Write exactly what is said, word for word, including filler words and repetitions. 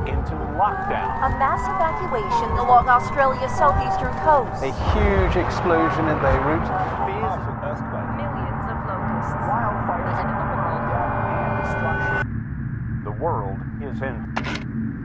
into lockdown. A mass evacuation along Australia's southeastern coast. A huge explosion in Beirut. Fears of an earthquake. Millions of locusts. Wildfires Visiting the world. and destruction. The world is in